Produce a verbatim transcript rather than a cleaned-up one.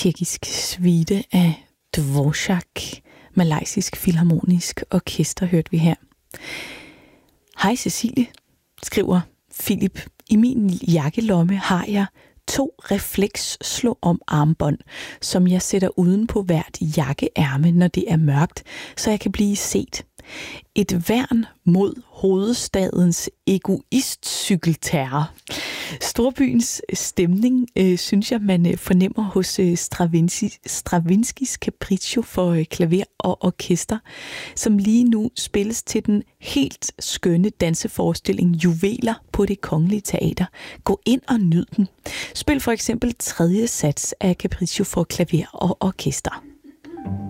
tjekkisk suite af Dvorak, malaysisk filharmonisk orkester, hørte vi her. Hej Cecilie, skriver Philip. I min jakkelomme har jeg to refleks slå om armbånd, som jeg sætter uden på hvert jakkeærme, når det er mørkt, så jeg kan blive set. Et værn mod hovedstadens egoistcykelterror. Storbyens stemning, øh, synes jeg, man fornemmer hos øh, Stravinsky, Stravinskys Capriccio for øh, klaver og orkester, som lige nu spilles til den helt skønne danseforestilling Juveler på Det Kongelige Teater. Gå ind og nyd den. Spil for eksempel tredje sats af Capriccio for klaver og orkester.